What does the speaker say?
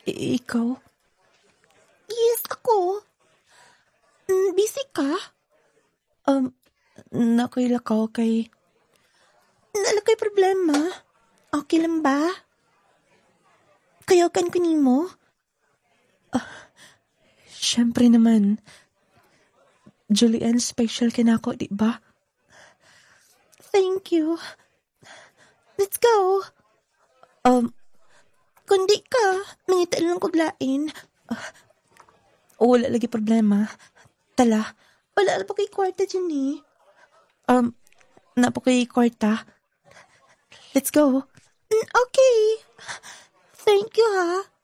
Ikaw? Yes, ako. Busy ka? Nakoy kay... Nalagay problema? Okay lang ba? Kayagan ko nimo? Siyempre naman. Julian, special ka na ako, di ba? Thank you. Let's go. Kundi ka, mangita lang kog lain. Wala lagi problema. Tala, Wala pa kay kwarta dyan eh. napo kay kwarta. Let's go. Okay. Thank you ha.